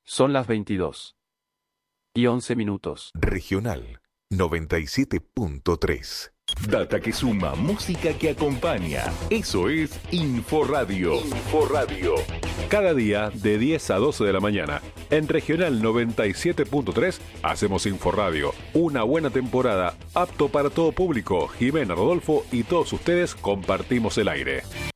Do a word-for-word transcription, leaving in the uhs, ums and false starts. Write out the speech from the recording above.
Son las veintidós y once minutos. Regional noventa y siete punto tres. Data que suma, música que acompaña. Eso es Inforadio. Inforadio. Cada día de diez a doce de la mañana. En Regional noventa y siete punto tres hacemos Inforadio. Una buena temporada, apto para todo público. Jimena, Rodolfo y todos ustedes compartimos el aire.